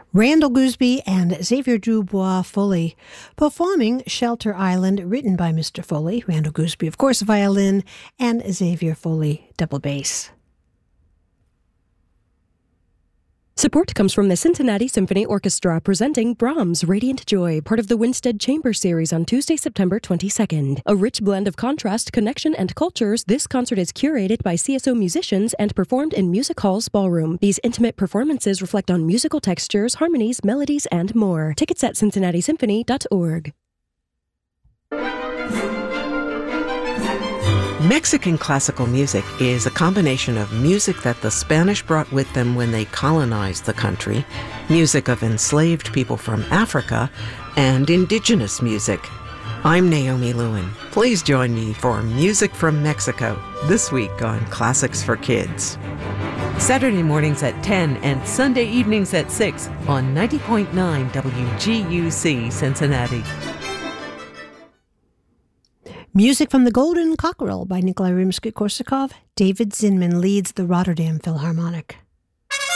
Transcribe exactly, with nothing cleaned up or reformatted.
Randall Gooseby and Xavier Dubois Foley performing Shelter Island, written by Mister Foley. Randall Gooseby, of course, violin, and Xavier Foley, double bass. Support comes from the Cincinnati Symphony Orchestra presenting Brahms' Radiant Joy, part of the Winstead Chamber Series on Tuesday, September twenty-second. A rich blend of contrast, connection, and cultures, this concert is curated by C S O musicians and performed in Music Hall's ballroom. These intimate performances reflect on musical textures, harmonies, melodies, and more. Tickets at cincinnati symphony dot org. Mexican classical music is a combination of music that the Spanish brought with them when they colonized the country, music of enslaved people from Africa, and indigenous music. I'm Naomi Lewin. Please join me for Music from Mexico this week on Classics for Kids. Saturday mornings at ten and Sunday evenings at six on ninety point nine W G U C Cincinnati. Music from the Golden Cockerel by Nikolai Rimsky-Korsakov. David Zinman leads the Rotterdam Philharmonic.